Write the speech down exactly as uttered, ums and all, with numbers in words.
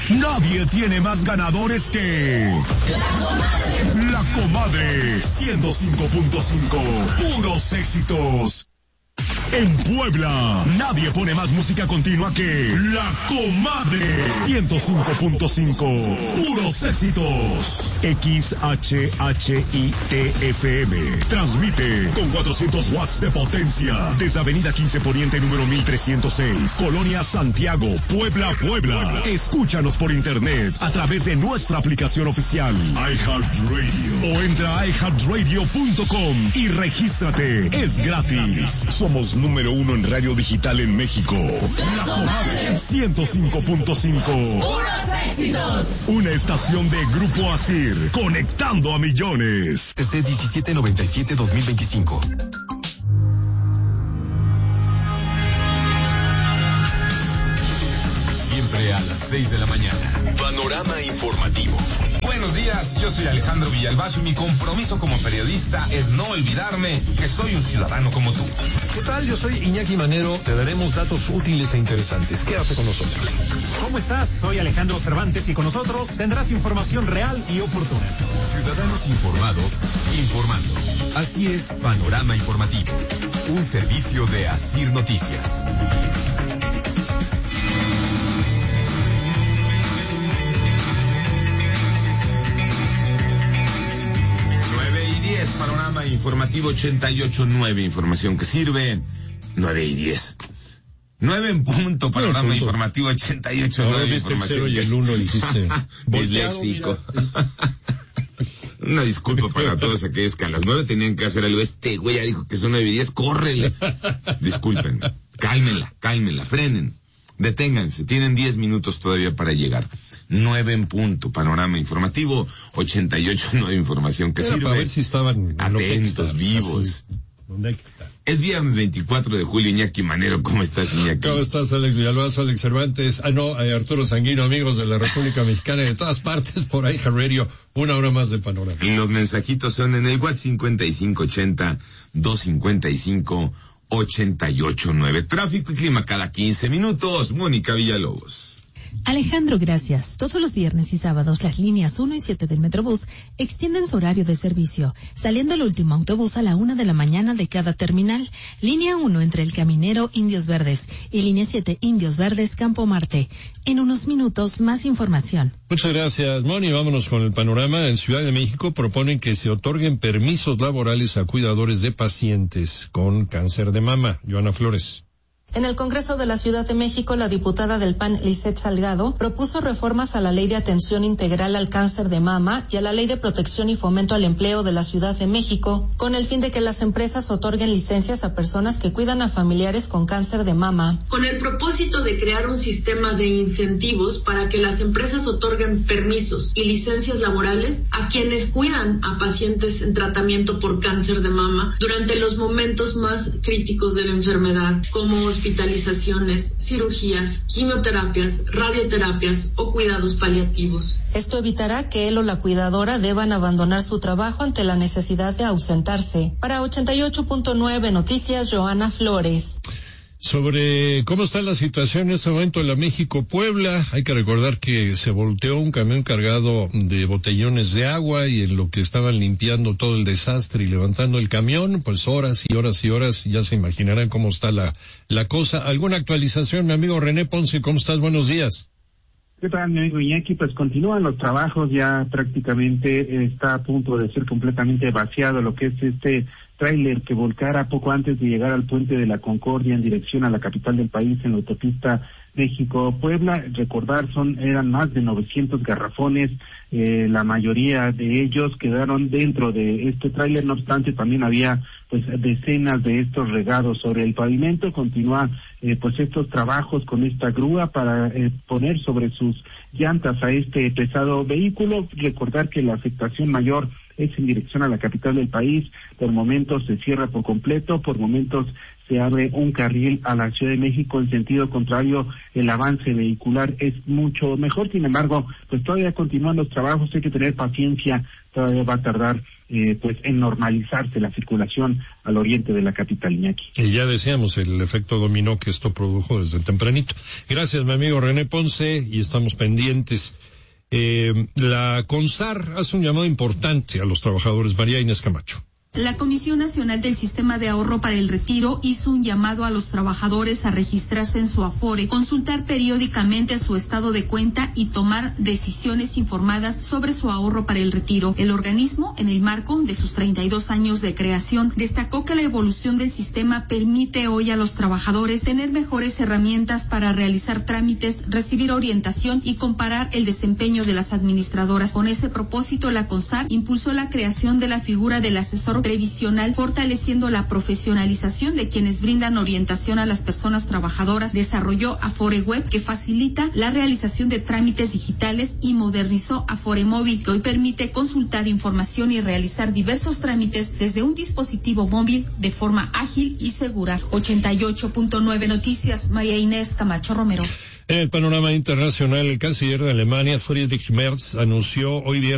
Nadie tiene más ganadores que La Comadre. La Comadre ciento cinco punto cinco, puros éxitos. En Puebla, nadie pone más música continua que La Comadre ciento cinco punto cinco, puros éxitos. X H H I T F M transmite con cuatrocientos watts de potencia desde Avenida quince Poniente número mil trescientos seis, Colonia Santiago, Puebla, Puebla. Escúchanos por internet a través de nuestra aplicación oficial iHeartRadio o entra a i heart radio punto com y regístrate. Es gratis. Somos número uno en radio digital en México. La Comadre ciento cinco punto cinco. ¡Puros éxitos! Una estación de Grupo Asir, conectando a millones. T C diecisiete noventa y siete dos mil veinticinco. Siempre a las seis de la mañana. Panorama informativo. Buenos días, yo soy Alejandro Villalbazo y mi compromiso como periodista es no olvidarme que soy un ciudadano como tú. ¿Qué tal? Yo soy Iñaki Manero. Te daremos datos útiles e interesantes. Quédate con nosotros. ¿Cómo estás? Soy Alejandro Cervantes y con nosotros tendrás información real y oportuna. Ciudadanos informados, informando. Así es, Panorama Informativo. Un servicio de Asir Noticias. Panorama Informativo ochenta y ocho punto nueve, información que sirve. Nueve y diez. Nueve en punto, Panorama punto. Informativo ochenta y ocho punto nueve. Información el cero y el uno dijiste. Disléxico. Una disculpa para todos aquellos que a las nueve tenían que hacer algo. Este güey ya dijo que son nueve y diez, córrele. Disculpen, cálmenla, cálmenla, frenen, deténganse, tienen diez minutos todavía para llegar. Nueve en punto, Panorama Informativo ochenta y ocho punto nueve, información que Era sirve. Para ver si estaban atentos, vivos. Es viernes veinticuatro de julio, Iñaki Manero. ¿Cómo estás, Iñaki? ¿Cómo estás, Alex Villalbazo, Alex Cervantes? Ah, no, eh, Arturo Sanguino, amigos de la República Mexicana y de todas partes por ahí, Radio, una hora más de Panorama. Y los mensajitos son en el WhatsApp cincuenta y cinco ochenta, doscientos cincuenta y cinco, ochenta y ocho nueve. Tráfico y clima cada quince minutos. Mónica Villalobos. Alejandro, gracias. Todos los viernes y sábados las líneas uno y siete del Metrobús extienden su horario de servicio, saliendo el último autobús a la una de la mañana de cada terminal. Línea uno entre El Caminero, Indios Verdes, y línea siete, Indios Verdes, Campo Marte. En unos minutos, más información. Muchas gracias, Moni. Vámonos con el panorama. En Ciudad de México proponen que se otorguen permisos laborales a cuidadores de pacientes con cáncer de mama. Joana Flores. En el Congreso de la Ciudad de México, la diputada del P A N, Lisette Salgado, propuso reformas a la Ley de Atención Integral al Cáncer de Mama y a la Ley de Protección y Fomento al Empleo de la Ciudad de México, con el fin de que las empresas otorguen licencias a personas que cuidan a familiares con cáncer de mama. Con el propósito de crear un sistema de incentivos para que las empresas otorguen permisos y licencias laborales a quienes cuidan a pacientes en tratamiento por cáncer de mama durante los momentos más críticos de la enfermedad, como hospitalizaciones, cirugías, quimioterapias, radioterapias o cuidados paliativos. Esto evitará que él o la cuidadora deban abandonar su trabajo ante la necesidad de ausentarse. Para ochenta y ocho punto nueve Noticias, Joana Flores. Sobre cómo está la situación en este momento en la México-Puebla, hay que recordar que se volteó un camión cargado de botellones de agua y en lo que estaban limpiando todo el desastre y levantando el camión, pues horas y horas y horas, ya se imaginarán cómo está la, la cosa. ¿Alguna actualización, mi amigo René Ponce? ¿Cómo estás? Buenos días. ¿Qué tal, mi amigo Iñaki? Pues continúan los trabajos, ya prácticamente está a punto de ser completamente vaciado lo que es este tráiler que volcara poco antes de llegar al puente de la Concordia en dirección a la capital del país en la autopista México-Puebla. Recordar, son eran más de novecientos garrafones, eh, la mayoría de ellos quedaron dentro de este tráiler. No obstante, también había pues decenas de estos regados sobre el pavimento. Continúa eh, pues estos trabajos con esta grúa para eh, poner sobre sus llantas a este pesado vehículo. Recordar que la afectación mayor es en dirección a la capital del país. Por momentos se cierra por completo, por momentos se abre un carril a la Ciudad de México en sentido contrario. El avance vehicular es mucho mejor. Sin embargo, pues todavía continúan los trabajos, hay que tener paciencia todavía va a tardar eh, pues en normalizarse la circulación al oriente de la capital, Iñaki. Y ya decíamos el efecto dominó que esto produjo desde tempranito. Gracias, mi amigo René Ponce, y estamos pendientes. Eh, la CONSAR hace un llamado importante a los trabajadores. María Inés Camacho. La Comisión Nacional del Sistema de Ahorro para el Retiro hizo un llamado a los trabajadores a registrarse en su Afore, consultar periódicamente su estado de cuenta y tomar decisiones informadas sobre su ahorro para el retiro. El organismo, en el marco de sus treinta y dos años de creación, destacó que la evolución del sistema permite hoy a los trabajadores tener mejores herramientas para realizar trámites, recibir orientación y comparar el desempeño de las administradoras. Con ese propósito, la CONSAR impulsó la creación de la figura del asesor previsional, fortaleciendo la profesionalización de quienes brindan orientación a las personas trabajadoras. Desarrolló Afore Web, que facilita la realización de trámites digitales, y modernizó Afore Móvil, que hoy permite consultar información y realizar diversos trámites desde un dispositivo móvil de forma ágil y segura. ochenta y ocho punto nueve Noticias, María Inés Camacho Romero. En el panorama internacional, el canciller de Alemania, Friedrich Merz, anunció hoy viernes